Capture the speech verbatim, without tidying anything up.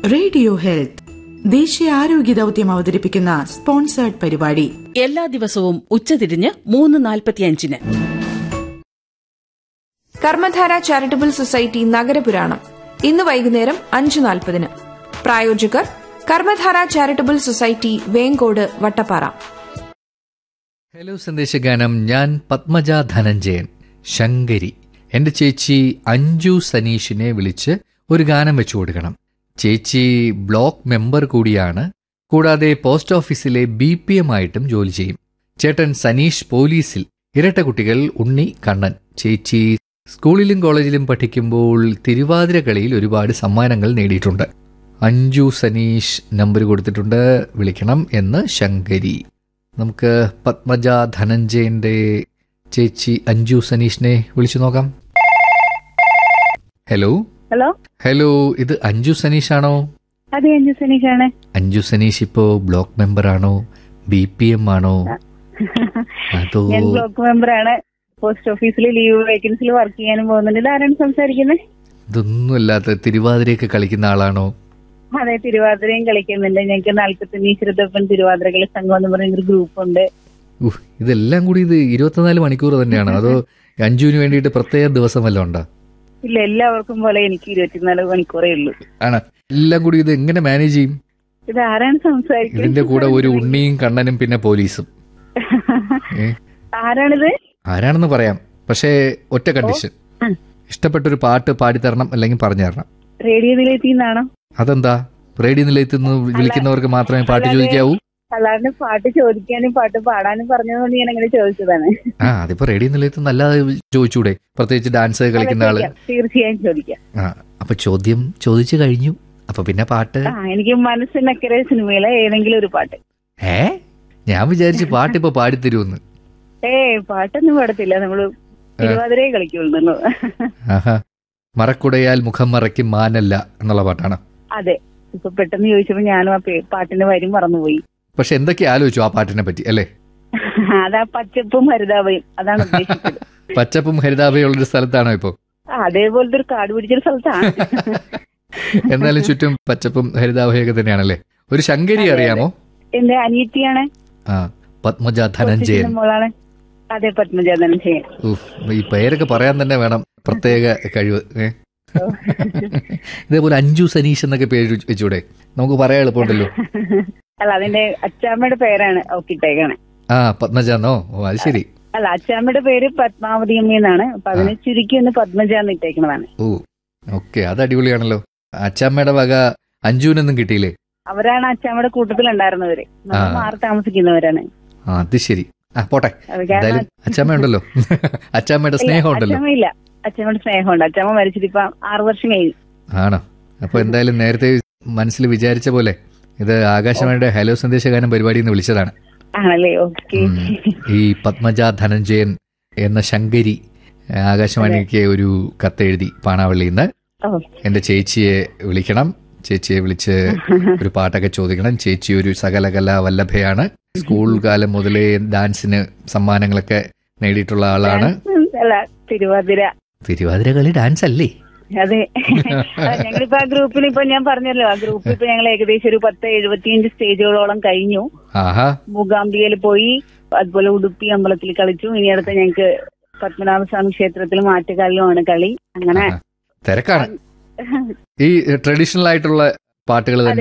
Radio health ദേശീയ ആരോഗ്യ ദൌത്യം അവതരിപ്പിക്കുന്ന സ്പോൺസേർഡ് പരിപാടി എല്ലാ ദിവസവും ഉച്ചതിരിഞ്ഞ് മൂന്ന് നാൽപ്പത്തിയഞ്ചിന്. കർമ്മധാര ചാരിറ്റബിൾ സൊസൈറ്റി നഗരപുരാണം ഇന്ന് വൈകുന്നേരം അഞ്ച് നാൽപ്പതിന്. പ്രായോജകർ Karmadhara charitable society, Vengode, Vattappara. Hello സന്ദേശഗാനം. ഞാൻ പത്മജ ധനഞ്ജയൻ, ശങ്കരി. എന്റെ ചേച്ചി അഞ്ജു സനീഷിനെ വിളിച്ച് ഒരു ഗാനം വെച്ചു കൊടുക്കണം. ചേച്ചി ബ്ലോക്ക് മെമ്പർ കൂടിയാണ്. കൂടാതെ പോസ്റ്റ് ഓഫീസിലെ ബി പി എം ആയിട്ടും ജോലി ചെയ്യും. ചേട്ടൻ സനീഷ് പോലീസിൽ. ഇരട്ട കുട്ടികൾ ഉണ്ണി, കണ്ണൻ. ചേച്ചി സ്കൂളിലും കോളേജിലും പഠിക്കുമ്പോൾ തിരുവാതിര കളിയിൽ ഒരുപാട് സമ്മാനങ്ങൾ നേടിയിട്ടുണ്ട്. അഞ്ജു സനീഷ് നമ്പർ കൊടുത്തിട്ടുണ്ട്, വിളിക്കണം എന്ന് ശങ്കരി. നമുക്ക് പത്മജ ധനഞ്ജയന്റെ ചേച്ചി അഞ്ജു സനീഷിനെ വിളിച്ചു നോക്കാം. ഹലോ ഹലോ ഹലോ ഇത് അഞ്ജു സനീഷ് ആണോ? അതെ, അഞ്ജു സനീഷ് ആണ്. അഞ്ജു സനീഷ് ഇപ്പോ ബ്ലോക്ക് മെമ്പർ ആണോ, ബി പി എം ആണോ? അതോ ഞാൻ ബ്ലോക്ക് മെമ്പർ ആണ്. പോസ്റ്റ് ഓഫീസിൽ ലീവ് വേക്കൻസിൽ വർക്ക് ചെയ്യാനും പോകുന്നുണ്ട്. ഇതാരാണ് സംസാരിക്കുന്നത്? ഇതൊന്നുമല്ലാത്ത തിരുവാതിരയൊക്കെ കളിക്കുന്ന ആളാണോ? അതെ, തിരുവാതിരയും കളിക്കുന്നുണ്ട്. ഞങ്ങൾക്ക് നാൽപ്പത്തി ശ്രുതപ്പൻ തിരുവാതിര കളി സംഘം എന്ന് പറയുന്നൊരു ഗ്രൂപ്പ് ഉണ്ട്. ഇതെല്ലാം കൂടി ഇത് ഇരുപത്തിനാല് മണിക്കൂർ തന്നെയാണോ, അതോ അഞ്ജുവിന് വേണ്ടിയിട്ട് പ്രത്യേക ദിവസം വല്ലതും ഉണ്ടോ? ഇല്ല, എല്ലാവർക്കും പോലെ എനിക്ക് ഇരുപത്തിനാല് മണിക്കൂറേ ഉള്ളൂ. ആണ്. എല്ലാം കൂടി ഇത് എങ്ങനെ മാനേജ് ചെയ്യും? ഇത് ആരാണ് സംസാരിക്കുന്നത്? ഇതിന്റെ കൂടെ ഒരു ഉണ്ണിയും കണ്ണനും പിന്നെ പോലീസും. ആരാണിത്? ആരാണെന്ന് പറയാം, പക്ഷേ ഒറ്റ കണ്ടീഷൻ. ഇഷ്ടപ്പെട്ടൊരു പാട്ട് പാടിത്തരണം, അല്ലെങ്കിൽ പറഞ്ഞു തരണം. റേഡിയോ നിലയത്തിൽ നിന്നാണോ? അതെന്താ? റേഡിയോ നിലയത്തിൽ നിന്ന് വിളിക്കുന്നവർക്ക് മാത്രമേ പാട്ട് ചോദിക്കാവൂ? അല്ലാണ്ട് പാട്ട് ചോദിക്കാനും പാട്ട് പാടാനും പറഞ്ഞതുകൊണ്ട് ഞാൻ അങ്ങനെ ചോദിച്ചതാണ്. ആ അതിപ്പോ റേഡിയോ നിലയത്തിൽ നിന്ന് അല്ലാതെ ചോദിച്ചൂടെ? പ്രത്യേകിച്ച് ഡാൻസ് കളിക്കുന്ന ആള്. തീർച്ചയായും ചോദിക്കാം. ആ അപ്പൊ ചോദ്യം ചോദിച്ചു കഴിഞ്ഞു. അപ്പൊ പിന്നെ പാട്ട്. ആ എനിക്ക് മനസ്സിനക്കരെ സിനിമയിലെ ഏതെങ്കിലും ഒരു പാട്ട്. ഏ ഞാൻ വിചാരിച്ചു പാട്ട് ഇപ്പൊ പാടിത്തരുമെന്ന്. ഏ പാട്ടൊന്നും പാടത്തില്ല, നമ്മള് തിരുവാതിരയെ കളിക്കുള്ളൂ. ആഹാ. മറക്കുടയാൽ മുഖം മറയ്ക്കും മാനല്ല എന്നുള്ള പാട്ടാണ്. അതെ, ഇപ്പൊ പെട്ടെന്ന് ചോദിച്ചപ്പോ ഞാനും ആ പാട്ടിന്റെ വരും മറന്നുപോയി. പക്ഷെ എന്തൊക്കെ ആലോചിച്ചു ആ പാട്ടിനെ പറ്റി അല്ലേ? അതാ പച്ചപ്പും ഹരിതാഭയും, അതാണ് ഉദ്ദേശിച്ചത്. പച്ചപ്പും ഹരിതാഭയും ഉള്ളൊരു സ്ഥലത്താണോ ഇപ്പൊ? അതേപോലത്തെ ഒരു കാട് പിടിച്ചൊരു സ്ഥലത്താണ്. എന്നാലും ചുറ്റും പച്ചപ്പും ഹരിതാഭയൊക്കെ തന്നെയാണല്ലേ. ഒരു ശങ്കരി അറിയാമോ? എന്റെ അനിയത്തിയാണ്. ആ പത്മജ ധനഞ്ജയൻ. മോളാണ്. അതെ, പത്മജ ധനഞ്ജയൻ. ഈ പേരൊക്കെ പറയാൻ തന്നെ വേണം പ്രത്യേക കഴിവ്. ഇതേപോലെ അഞ്ജു സനീഷ് എന്നൊക്കെ പേര് വെച്ചൂടെ? നമുക്ക് പറയാൻ എളുപ്പമുണ്ടല്ലോ. അല്ല, അതിന്റെ അച്ചാമ്മയുടെ പേരാണ് ഓക്കിട്ടേക്കാണ്. ആ പത്മജാന്നോ? ഓ അത് ശരി. അല്ല, അച്ചാമ്മയുടെ പേര് പത്മാവതി അമ്മ എന്നാണ്. അപ്പൊ അതിനെ ചുരുക്കി ഒന്ന് പത്മജ എന്ന് ഇട്ടേക്കുന്നതാണ്. ഓ ഓക്കെ, അത് അടിപൊളിയാണല്ലോ. അച്ചാമ്മയുടെ വക അഞ്ജുവിനൊന്നും കിട്ടിയില്ലേ? അവരാണ് അച്ചാമ്മയുടെ കൂട്ടത്തിലുണ്ടായിരുന്നവര്. നമ്മൾ മാറി താമസിക്കുന്നവരാണ്. അത് ശരി. ആ പോട്ടെ, എന്തായാലും അച്ചാമ്മ ഉണ്ടല്ലോ. അച്ചാമ്മയുടെ സ്നേഹം ഉണ്ടല്ലോ. അച്ചാമ്മയില്ല, അച്ഛനോട് സ്നേഹമുണ്ട്. അച്ഛമ്മ മരിച്ചിട്ട് ഇപ്പൊ ആറു വർഷം കഴിഞ്ഞു. ആണോ? അപ്പൊ എന്തായാലും നേരത്തെ മനസ്സിൽ വിചാരിച്ച പോലെ ഇത് ആകാശവാണിയുടെ ഹലോ സന്ദേശഗാനം പരിപാടിയിൽ നിന്ന് വിളിച്ചതാണ്. ആണല്ലേ? ഓക്കെ. ഈ പത്മജ ധനഞ്ജയൻ എന്ന ശങ്കരി ആകാശവാണിക്ക് ഒരു കത്തെഴുതി പാണാവള്ളിയിൽ നിന്ന്. എന്റെ ചേച്ചിയെ വിളിക്കണം, ചേച്ചിയെ വിളിച്ച് ഒരു പാട്ടൊക്കെ ചോദിക്കണം. ചേച്ചി ഒരു സകലകലാ വല്ലഭയാണ്. സ്കൂൾ കാലം മുതലേ ഡാൻസിന് സമ്മാനങ്ങളൊക്കെ നേടിയിട്ടുള്ള ആളാണ്. തിരുവാതിര തിരുവാതിര കളി ഡാൻസ് അല്ലേ? അതെ. ഞങ്ങളിപ്പോ ആ ഗ്രൂപ്പിൽ ഇപ്പൊ ഞാൻ പറഞ്ഞല്ലോ, ആ ഗ്രൂപ്പിൽ ഇപ്പൊ ഞങ്ങൾ ഏകദേശം ഒരു പത്ത് എഴുപത്തിയഞ്ച് സ്റ്റേജുകളോളം കഴിഞ്ഞു. മൂകാംബികയിൽ പോയി, അതുപോലെ ഉടുപ്പി അമ്പലത്തിൽ കളിച്ചു. ഇനി അടുത്ത ഞങ്ങക്ക് പത്മനാഭസ്വാമി ക്ഷേത്രത്തിൽ മാറ്റുകാലിലുമാണ് കളി. അങ്ങനെ തിരക്കാണ്. ഈ ട്രഡീഷണൽ ആയിട്ടുള്ള പാട്ടുകൾ